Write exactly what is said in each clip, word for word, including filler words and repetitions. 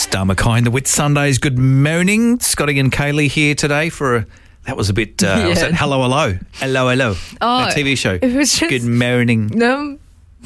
Star Mackay in the Whitsundays. Good morning. Scotty and Kaylee here today for a, that was a bit, uh, Yeah. was that Hello, Hello? Hello, Hello. Oh, that T V show. it was just- Good morning. Um,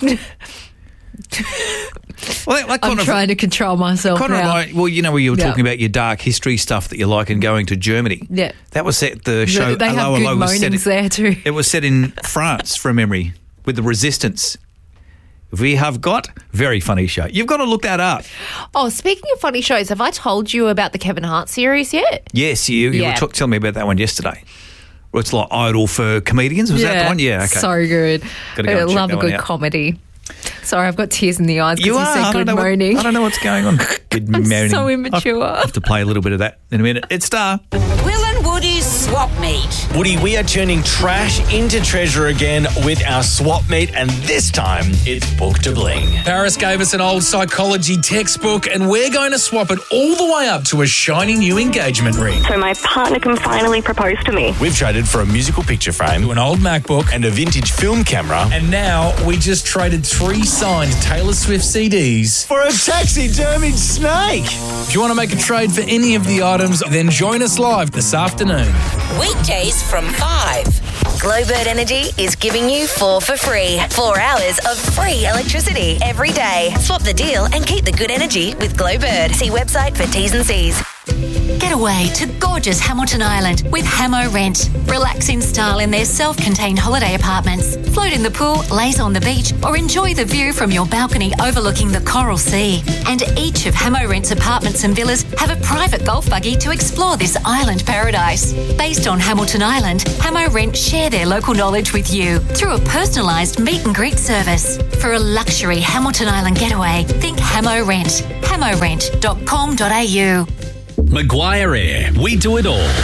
Well, that, that kind I'm of, trying to control myself kind of now. like, well, you know, where you were Yeah. talking about your dark history stuff that you like and going to Germany. Yeah. That was set, the show They have Hello, good Hello was set, moanings in, there too. it was set in France from memory with the resistance. We have got very funny show. You've got to look that up. Oh, speaking of funny shows, have I told you about the Kevin Hart series yet? Yes, you, you Yeah. were talk, telling me about that one yesterday. Well, it's like Idol for comedians. Was that the one? Yeah, okay. So good. Gotta go I and check love that a one good out. comedy. Sorry, I've got tears in the eyes because You you, are. I said don't good know what- moaning. I don't know what's going on. Good I'm moaning. so immature. I have to play a little bit of that in a minute. It's Star. Will and Woody's Swap Meet. Woody, we are turning trash into treasure again with our swap meet, and this time it's book to bling. Paris gave us an old psychology textbook, and we're going to swap it all the way up to a shiny new engagement ring. So my partner can finally propose to me. We've traded for a musical picture frame To an old MacBook, and a vintage film camera and now we just traded three signed Taylor Swift C Ds. for a taxidermied snake. If you want to make a trade for any of the items, then join us live this afternoon. Weekdays from five. Glowbird Energy is giving you four for free. Four hours of free electricity every day. Swap the deal and keep the good energy with Glowbird. See website for T's and C's. Get away to gorgeous Hamilton Island with Hamo Rent. Relax in style in their self-contained holiday apartments. Float in the pool, laze on the beach, or enjoy the view from your balcony overlooking the Coral Sea. And each of Hamo Rent's apartments and villas have a private golf buggy to explore this island paradise. Based on Hamilton Island, Hamo Rent share their local knowledge with you through a personalised meet and greet service. For a luxury Hamilton Island getaway, think Hamo Rent. hamo rent dot com dot a u. Maguire Air, we do it all.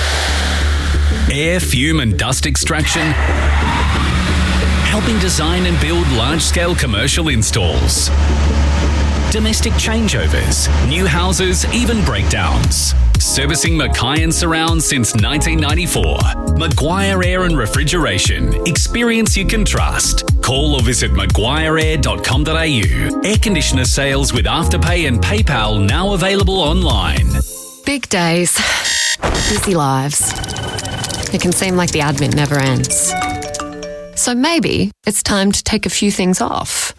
Air, fume and dust extraction. Helping design and build large-scale commercial installs. Domestic changeovers, new houses, even breakdowns. Servicing Mackay and surrounds since nineteen ninety-four. Maguire Air and Refrigeration. Experience you can trust. Call or visit maguire air dot com dot a u. Air conditioner sales with Afterpay and PayPal now available online. Big days, busy lives. It can seem like the admin never ends. So maybe it's time to take a few things off.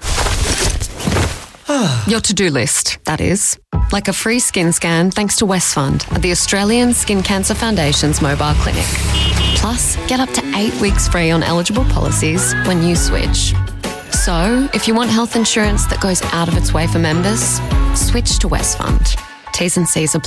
Your to-do list, that is. Like a free skin scan thanks to Westfund at the Australian Skin Cancer Foundation's mobile clinic. Plus, get up to eight weeks free on eligible policies when you switch. So, if you want health insurance that goes out of its way for members, switch to Westfund. T's and C's apply.